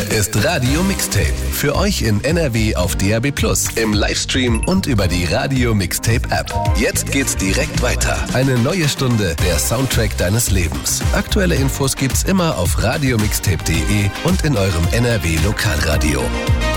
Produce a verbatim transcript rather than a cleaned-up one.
Hier ist Radio Mixtape. Für euch in N R W auf D A B plus, im Livestream und über die Radio Mixtape App. Jetzt geht's direkt weiter. Eine neue Stunde, der Soundtrack deines Lebens. Aktuelle Infos gibt's immer auf radiomixtape punkt de und in eurem N R W Lokalradio.